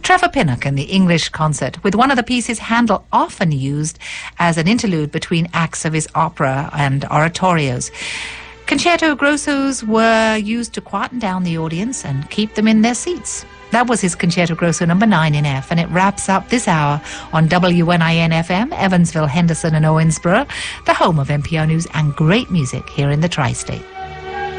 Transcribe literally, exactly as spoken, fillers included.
Trevor Pinnock and the English Concert, with one of the pieces Handel often used as an interlude between acts of his opera and oratorios. Concerto grossos were used to quieten down the audience and keep them in their seats. That was his Concerto Grosso number nine in F, and it wraps up this hour on W N I N F M, Evansville, Henderson and Owensboro, the home of N P R News and great music here in the Tri-State.